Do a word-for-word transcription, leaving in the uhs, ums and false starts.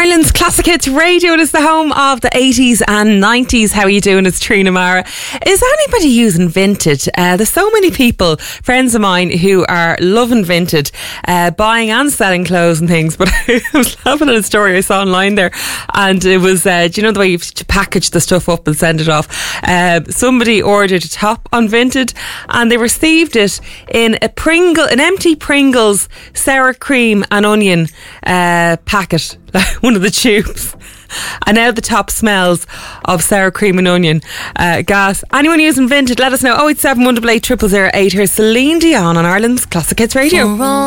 Ireland's Classic Hits Radio. It is the home of the eighties and nineties. How are you doing? It's Trina Mara. Is anybody using Vinted? Uh, there's so many people, friends of mine, who are loving Vinted, uh, buying and selling clothes and things. But I was laughing at a story I saw online there, and it was, uh, do you know the way you have to package the stuff up and send it off? Uh, somebody ordered a top on Vinted, and they received it in a Pringle, an empty Pringles sour cream and onion uh, packet. One of the tubes, and now the top smells of sour cream and onion. Uh, gas. Anyone using Vinted, let us know. oh eight seven one eight eight zero zero eight. Here's Celine Dion on Ireland's Classic Hits Radio.